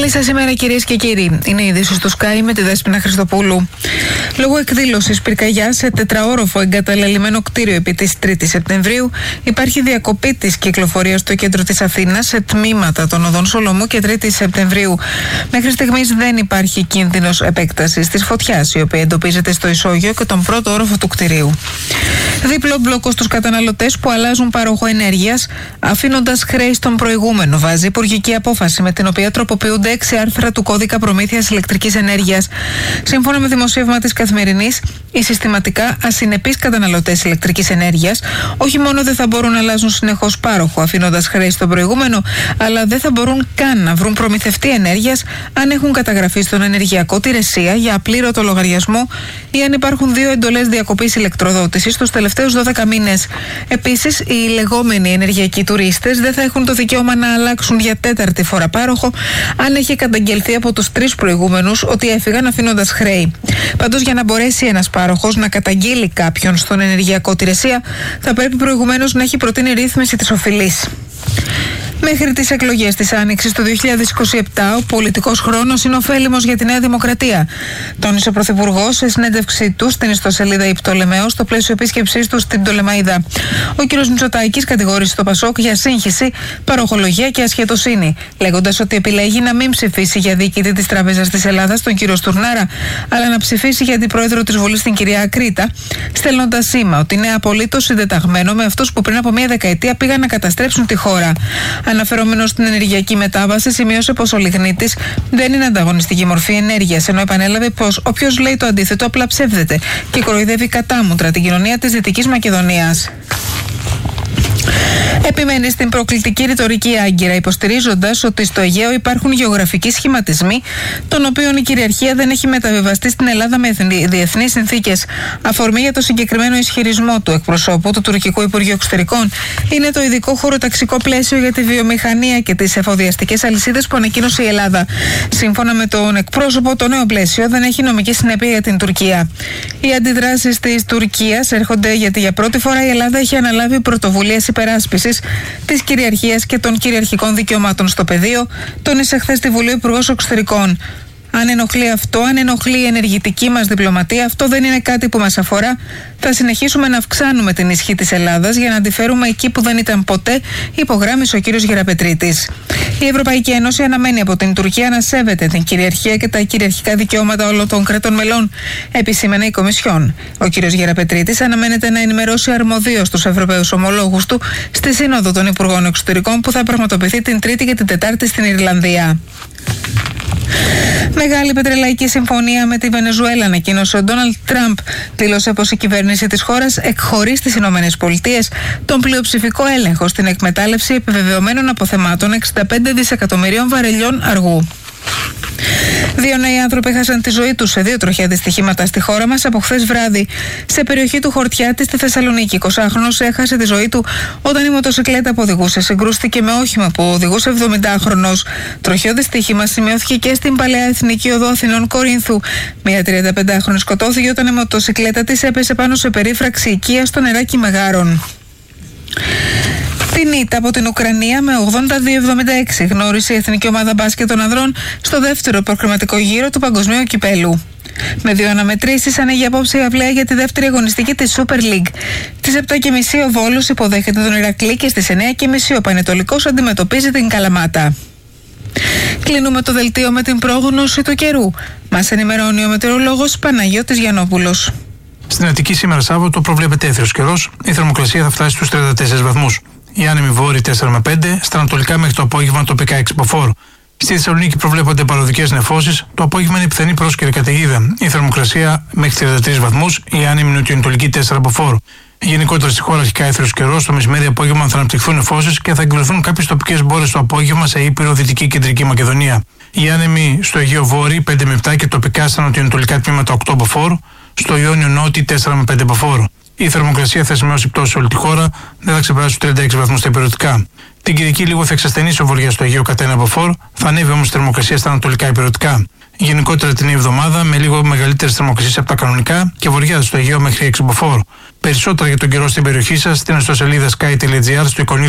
Καλή σας ημέρα, κυρίες και κύριοι. Είναι η είδηση στο Sky με τη Δέσποινα Χριστοπούλου. Λόγω εκδήλωσης πυρκαγιάς σε τετραόροφο εγκαταλελειμμένο κτίριο επί της 3ης Σεπτεμβρίου, υπάρχει διακοπή της κυκλοφορίας στο κέντρο της Αθήνας σε τμήματα των οδών Σολομού και 3ης Σεπτεμβρίου. Μέχρι στιγμής δεν υπάρχει κίνδυνος επέκτασης της φωτιάς, η οποία εντοπίζεται στο ισόγειο και τον πρώτο όροφο του κτιρίου. Δίπλο μπλόκο στους καταναλωτές που αλλάζουν πάροχο ενέργειας, αφήνοντας χρέη στον προηγούμενο, βάζει υπουργική απόφαση με την οποία τροποποιούνται 6 άρθρα του κώδικα προμήθειας ηλεκτρικής ενέργειας. Σύμφωνα με δημοσίευμα της Καθημερινής, οι συστηματικά ασυνεπείς καταναλωτές ηλεκτρικής ενέργειας όχι μόνο δεν θα μπορούν να αλλάζουν συνεχώς πάροχο αφήνοντας χρέη στον προηγούμενο, αλλά δεν θα μπορούν καν να βρουν προμηθευτή ενέργειας αν έχουν καταγραφεί στον ενεργειακό τηρεσία για απλήρωτο λογαριασμό ή αν υπάρχουν 2 εντολές διακοπής ηλεκτροδότησης τους τελευταίους 12 μήνες. Επίσης, οι λεγόμενοι ενεργειακοί τουρίστες δεν θα έχουν το δικαίωμα να αλλάξουν για 4η φορά πάροχο αν έχει καταγγελθεί από τους 3 προηγούμενους ότι έφυγαν αφήνοντας χρέη. Πάντως, για να μπορέσει ένας πάροχος να καταγγείλει κάποιον στον ενεργειακό τηρεσία, θα πρέπει προηγουμένως να έχει προτείνει ρύθμιση της οφειλής. Μέχρι τις εκλογές της Άνοιξης του 2027, ο πολιτικός χρόνος είναι ωφέλιμος για τη Νέα Δημοκρατία, τόνισε ο Πρωθυπουργός σε συνέντευξή του στην ιστοσελίδα η Πτολεμαίος στο πλαίσιο επίσκεψής του στην Πτολεμαΐδα. Ο κ. Μητσοτάκης κατηγόρησε το ΠΑΣΟΚ για σύγχυση, παροχολογία και ασχετοσύνη, λέγοντας ότι επιλέγει να μην ψηφίσει για διοικητή της Τράπεζας της Ελλάδας, τον κ. Στουρνάρα, αλλά να ψηφίσει για αντιπρόεδρο της Βουλής, την κυρία Ακρίτα, στέλνοντας σήμα ότι είναι απολύτως συντεταγμένο με αυτούς που πριν από μία δεκαετία πήγαν να καταστρέψουν τη χώρα. Αναφερόμενος στην ενεργειακή μετάβαση, σημείωσε πως ο λιγνίτης δεν είναι ανταγωνιστική μορφή ενέργειας, ενώ επανέλαβε πως όποιος λέει το αντίθετο απλά ψεύδεται και κοροϊδεύει κατάμουτρα την κοινωνία της Δυτικής Μακεδονίας. Επιμένει στην προκλητική ρητορική Άγκυρα, υποστηρίζοντας ότι στο Αιγαίο υπάρχουν γεωγραφικοί σχηματισμοί, των οποίων η κυριαρχία δεν έχει μεταβιβαστεί στην Ελλάδα με διεθνείς συνθήκες. Αφορμή για το συγκεκριμένο ισχυρισμό του εκπροσώπου του Τουρκικού Υπουργείου Εξωτερικών είναι το ειδικό χωροταξικό πλαίσιο για τη βιομηχανία και τις εφοδιαστικές αλυσίδες που ανακοίνωσε η Ελλάδα. Σύμφωνα με τον εκπρόσωπο, το νέο πλαίσιο δεν έχει νομική συνέπεια για την Τουρκία. Οι αντιδράσεις της Τουρκίας έρχονται γιατί για πρώτη φορά η Ελλάδα έχει αναλάβει πρωτοβουλίες υπεράσπισης της κυριαρχίας και των κυριαρχικών δικαιωμάτων στο πεδίο, τόνισε χθες στη Βουλή ο Υπουργός Εξωτερικών. Αν ενοχλεί αυτό, αν ενοχλεί η ενεργητική μας διπλωματία, αυτό δεν είναι κάτι που μας αφορά. Θα συνεχίσουμε να αυξάνουμε την ισχύ της Ελλάδας για να αντιφέρουμε εκεί που δεν ήταν ποτέ, υπογράμμισε ο κύριος Γεραπετρίτης. Η Ευρωπαϊκή Ένωση αναμένει από την Τουρκία να σέβεται την κυριαρχία και τα κυριαρχικά δικαιώματα όλων των κρατών μελών, επισήμενε η Κομισιόν. Ο κύριος Γεραπετρίτης αναμένεται να ενημερώσει αρμοδίως τους Ευρωπαίους ομολόγους του στη Σύνοδο των Υπουργών Εξωτερικών που θα πραγματοποιηθεί την Τρίτη και την Τετάρτη στην Ιρλανδία. Μεγάλη πετρελαϊκή συμφωνία με τη Βενεζουέλα, ανακοίνωσε ο Ντόναλντ Τραμπ. Δήλωσε πως η κυβέρνηση της χώρας εκχωρεί στις ΗΠΑ τον πλειοψηφικό έλεγχο στην εκμετάλλευση επιβεβαιωμένων αποθεμάτων 65 δισεκατομμυρίων βαρελιών αργού. 2 νέοι άνθρωποι έχασαν τη ζωή τους σε 2 τροχαία δυστυχήματα στη χώρα μας από χθες βράδυ. Σε περιοχή του Χορτιάτη στη Θεσσαλονίκη, 20χρονος έχασε τη ζωή του όταν η μοτοσυκλέτα που οδηγούσε συγκρούστηκε με όχημα που οδηγούσε 70χρονος. Τροχαίο δυστύχημα σημειώθηκε και στην Παλαιά Εθνική Οδό Αθηνών Κορίνθου. Μια 35χρονη σκοτώθηκε όταν η μοτοσυκλέτα της έπεσε πάνω σε περίφραξη οικία στο νεράκι Μεγάρων. Την ήττα από την Ουκρανία με 82-76 γνώρισε η Εθνική Ομάδα Μπάσκετ των Ανδρών στο δεύτερο προκριματικό γύρο του Παγκοσμίου Κυπέλου. Με 2 αναμετρήσεις ανοίγει απόψε η αυλαία για τη δεύτερη αγωνιστική της Super League. Στις 7.30 ο Βόλος υποδέχεται τον Ηρακλή και στις 9.30 ο Πανετολικός αντιμετωπίζει την Καλαμάτα. Κλείνουμε το δελτίο με την πρόγνωση του καιρού. Μας ενημερώνει ο μετεωρολόγος Παναγιώτης Γιαννόπουλος. Στην Αττική σήμερα Σάββατο προβλέπεται έθριος καιρός. Η θερμοκρασία θα φτάσει στους 34 βαθμούς. Η άνεμη βόρειοι 4 με 5, στα ανατολικά μέχρι το απόγευμα τοπικά 6 μποφόρ. Στη Θεσσαλονίκη προβλέπονται παροδικές νεφώσεις. Το απόγευμα είναι πιθανή πρόσκαιρη καταιγίδα. Η θερμοκρασία μέχρι 33 βαθμούς, η άνεμη νοτιοανατολική 4 μποφόρ. Γενικότερα στη χώρα αρχικά έθριος καιρός. Το μεσημέρι απόγευμα θα αναπτυχθούν νεφώσεις και θα εκδηλωθούν κάποιες τοπικές μπόρες το απόγευμα σε Ήπειρο, Δυτική και Κεντρική Μακεδονία. Η άνεμη στο Αιγαίο Βόρειο 5 με 7 και τοπικά στα νοτιοανατολικά τμήματα 8 μποφόρ. Στο Ιόνιο Νότι 4 με 5 μποφόρ. Η θερμοκρασία θα σημειώσει πτώση σε όλη τη χώρα, δεν θα ξεπεράσει τους 36 βαθμούς στα υπηρετικά. Την Κυριακή λίγο θα εξασθενήσει ο βορειάς στο Αιγαίο κατά 1 μποφόρ, θα ανέβει όμως η θερμοκρασία στα ανατολικά υπηρετικά. Γενικότερα την εβδομάδα με λίγο μεγαλύτερες θερμοκρασίες από τα κανονικά και βορειάς στο Αιγαίο μέχρι 6 μποφόρ. Περισσότερα για τον καιρό στην περιοχή σας στην ιστοσελίδα sky.gr στο εικονίδιο